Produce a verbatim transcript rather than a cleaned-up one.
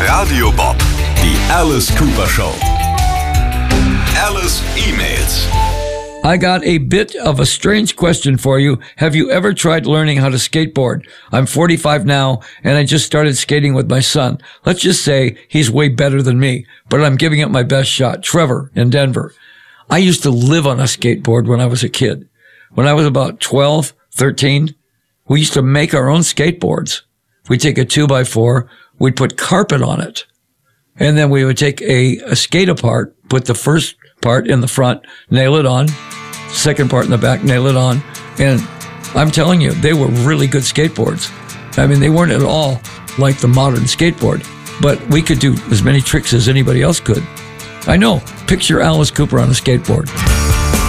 Radio Bob, die Alice Cooper Show. Alice emails. I got a bit of a strange question for you. Have you ever tried learning how to skateboard? I'm forty-five now, and I just started skating with my son. Let's just say he's way better than me, but I'm giving it my best shot. Trevor in Denver. I used to live on a skateboard when I was a kid. When I was about twelve, thirteen, we used to make our own skateboards. We'd take a two by four, we'd put carpet on it, and then we would take a, a skate apart, put the first part in the front, nail it on, second part in the back, nail it on, and I'm telling you, they were really good skateboards. I mean, they weren't at all like the modern skateboard, but we could do as many tricks as anybody else could. I know. Picture Alice Cooper on a skateboard.